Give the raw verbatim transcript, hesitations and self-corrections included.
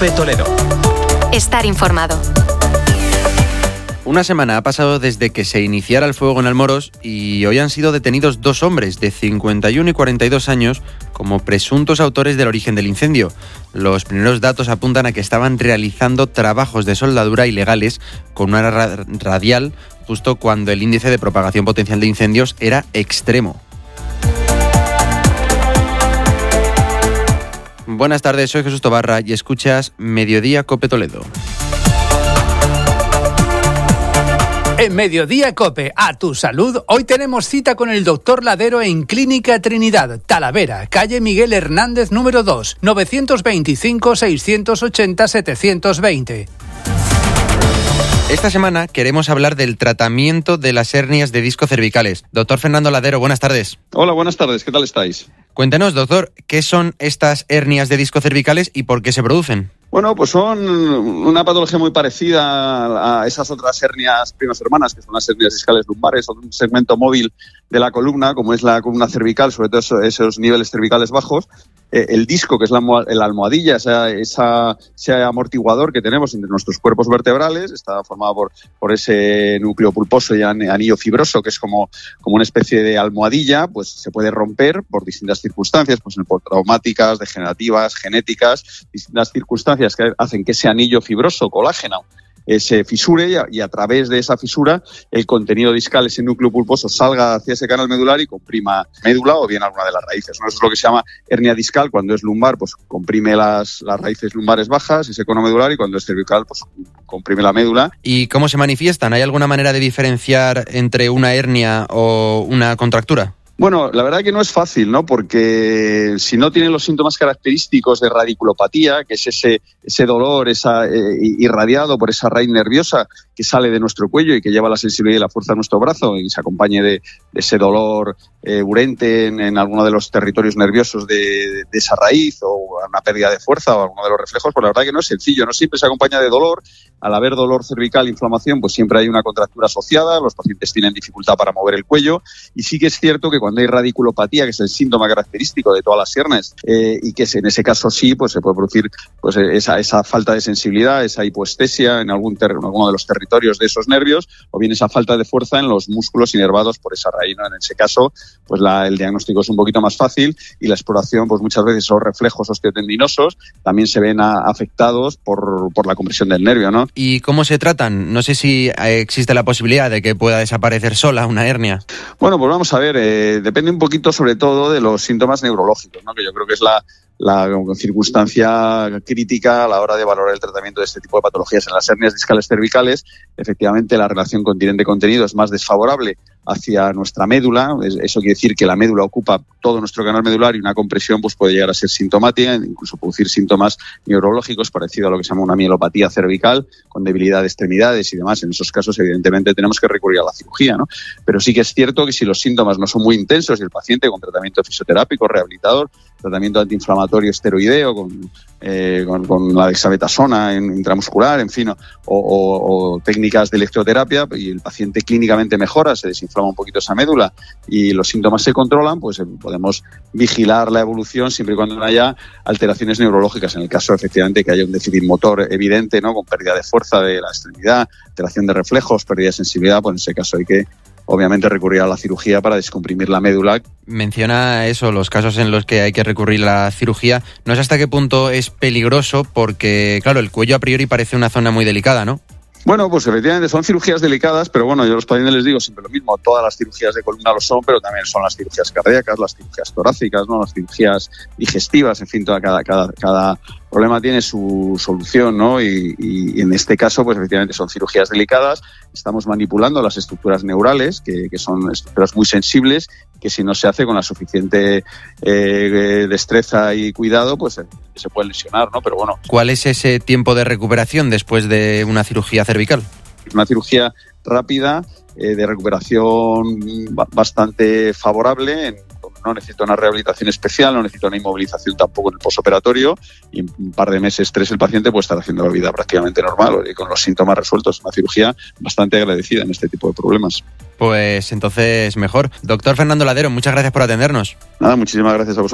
COPE Toledo. Estar informado. Una semana ha pasado desde que se iniciara el fuego en Almoros y hoy han sido detenidos dos hombres de cincuenta y uno y cuarenta y dos años como presuntos autores del origen del incendio. Los primeros datos apuntan a que estaban realizando trabajos de soldadura ilegales con una ra- radial justo cuando el índice de propagación potencial de incendios era extremo. Buenas tardes, soy Jesús Tobarra y escuchas Mediodía COPE Toledo. En Mediodía COPE, a tu salud, hoy tenemos cita con el doctor Ladero en Clínica Trinidad, Talavera, calle Miguel Hernández número dos, novecientos veinticinco, seiscientos ochenta, setecientos veinte. Esta semana queremos hablar del tratamiento de las hernias de disco cervicales. Doctor Fernando Ladero, buenas tardes. Hola, buenas tardes, ¿qué tal estáis? Cuéntenos, doctor, ¿qué son estas hernias de disco cervicales y por qué se producen? Bueno, pues son una patología muy parecida a esas otras hernias primas hermanas, que son las hernias discales lumbares, son un segmento móvil de la columna, como es la columna cervical, sobre todo esos niveles cervicales bajos. Eh, el disco, que es la, la almohadilla, esa, esa, ese amortiguador que tenemos entre nuestros cuerpos vertebrales, está formado por, por ese núcleo pulposo y anillo fibroso, que es como, como una especie de almohadilla, pues se puede romper por distintas circunstancias, pues por traumáticas, degenerativas, genéticas, distintas circunstancias que hacen que ese anillo fibroso, colágeno, eh, se fisure y a, y a través de esa fisura el contenido discal, ese núcleo pulposo, salga hacia ese canal medular y comprima médula o bien alguna de las raíces, ¿no? Eso es lo que se llama hernia discal. Cuando es lumbar, pues comprime las, las raíces lumbares bajas, ese cono medular, y cuando es cervical, pues comprime la médula. ¿Y cómo se manifiestan? ¿Hay alguna manera de diferenciar entre una hernia o una contractura? Bueno, la verdad que no es fácil, ¿no? Porque si no tienen los síntomas característicos de radiculopatía, que es ese, ese dolor esa, eh, irradiado por esa raíz nerviosa que sale de nuestro cuello y que lleva la sensibilidad y la fuerza a nuestro brazo y se acompañe de, de ese dolor eh, urente en, en alguno de los territorios nerviosos de, de, de esa raíz, o una pérdida de fuerza o alguno de los reflejos, pues la verdad que no es sencillo, no siempre se acompaña de dolor. Al haber dolor cervical, inflamación, pues siempre hay una contractura asociada, los pacientes tienen dificultad para mover el cuello, y sí que es cierto que cuando hay radiculopatía, que es el síntoma característico de todas las hernias, eh, y que en ese caso sí, pues se puede producir pues esa, esa falta de sensibilidad, esa hipoestesia en, algún ter- en alguno de los territorios de esos nervios, o bien esa falta de fuerza en los músculos inervados por esa raíz, ¿no? En ese caso, pues la, el diagnóstico es un poquito más fácil y la exploración, pues muchas veces esos reflejos osteotendinosos también se ven a, afectados por, por la compresión del nervio, ¿no? ¿Y cómo se tratan? No sé si existe la posibilidad de que pueda desaparecer sola una hernia. Bueno, pues vamos a ver, eh, depende un poquito sobre todo de los síntomas neurológicos, ¿no? Que yo creo que es la, la circunstancia crítica a la hora de valorar el tratamiento de este tipo de patologías. En las hernias discales cervicales, efectivamente, la relación continente-contenido es más desfavorable hacia nuestra médula. Eso quiere decir que la médula ocupa todo nuestro canal medular y una compresión pues puede llegar a ser sintomática, incluso producir síntomas neurológicos parecido a lo que se llama una mielopatía cervical, con debilidad de extremidades y demás. En esos casos, evidentemente, tenemos que recurrir a la cirugía, ¿no? Pero sí que es cierto que si los síntomas no son muy intensos y el paciente con tratamiento fisioterápico, rehabilitador, tratamiento antiinflamatorio esteroideo, con, eh, con, con la dexametasona intramuscular, en fin, o, o, o técnicas de electroterapia, y el paciente clínicamente mejora, se desinflama un poquito esa médula y los síntomas se controlan, pues eh, podemos vigilar la evolución siempre y cuando no haya alteraciones neurológicas. En el caso, efectivamente, que haya un déficit motor evidente, ¿no? Con pérdida de fuerza de la extremidad, alteración de reflejos, pérdida de sensibilidad, pues en ese caso hay que obviamente recurrir a la cirugía para descomprimir la médula. Menciona eso, los casos en los que hay que recurrir a la cirugía. No sé hasta qué punto es peligroso porque, claro, el cuello a priori parece una zona muy delicada, ¿no? Bueno, pues efectivamente son cirugías delicadas, pero bueno, yo a los pacientes les digo siempre lo mismo, todas las cirugías de columna lo son, pero también son las cirugías cardíacas, las cirugías torácicas, ¿no? Las cirugías digestivas, en fin, toda, cada, cada, cada problema tiene su solución, ¿no? Y, y en este caso, pues efectivamente son cirugías delicadas, estamos manipulando las estructuras neurales, que, que son estructuras muy sensibles, que si no se hace con la suficiente eh, destreza y cuidado, pues eh, se puede lesionar, ¿no? Pero bueno. ¿Cuál es ese tiempo de recuperación después de una cirugía cervical? Una cirugía rápida, eh, de recuperación bastante favorable, en, no necesita una rehabilitación especial, no necesita una inmovilización tampoco en el posoperatorio, y en un par de meses, tres, el paciente puede estar haciendo la vida prácticamente normal y con los síntomas resueltos. Una cirugía bastante agradecida en este tipo de problemas. Pues entonces mejor. Doctor Fernando Ladero, muchas gracias por atendernos. Nada, muchísimas gracias a vosotros.